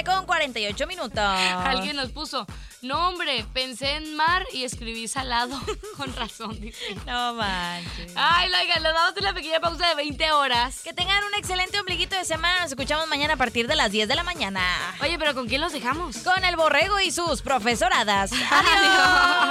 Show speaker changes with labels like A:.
A: 9:48.
B: Alguien nos puso, no hombre, pensé en mar y escribí salado. Con razón, dice.
A: No manches.
B: Ay, oigan, nos damos una pequeña pausa de 20 horas.
A: Que tengan un excelente ombliguito de semana. Nos escuchamos mañana a partir de las 10 de la mañana.
B: Oye, pero ¿con quién los dejamos?
A: Con el borrego y sus profesoradas. Adiós.